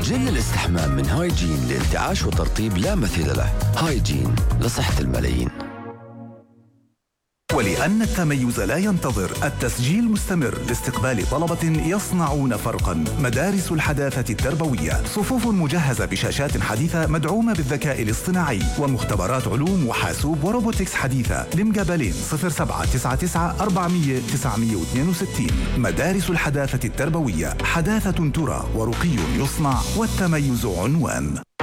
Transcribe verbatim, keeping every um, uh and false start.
جل الاستحمام من هايجين لانتعاش وترطيب لا مثيل له. هايجين لصحة الملايين. ولأن التميز لا ينتظر، التسجيل مستمر لاستقبال طلبة يصنعون فرقا. مدارس الحداثة التربوية، صفوف مجهزة بشاشات حديثة مدعومة بالذكاء الاصطناعي، ومختبرات علوم وحاسوب وروبوتكس حديثة. لمقابلين صفر سبعة تسعة تسعة أربعمية تسعمية واثنين وستين. مدارس الحداثة التربوية، حداثة ترى ورقي يصنع، والتميز عنوان.